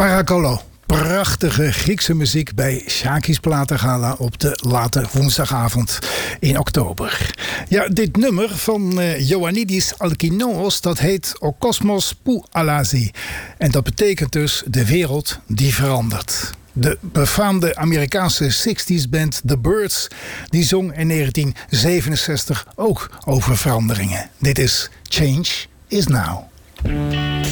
Parakolo. Prachtige Griekse muziek bij Shaki's Platengala op de late woensdagavond in oktober. Ja, dit nummer van Ioannidis Alkinoos, dat heet O Kosmos Pou Allasi. En dat betekent dus de wereld die verandert. De befaamde Amerikaanse 60s band The Byrds, die zong in 1967 ook over veranderingen. Dit is Change is Now.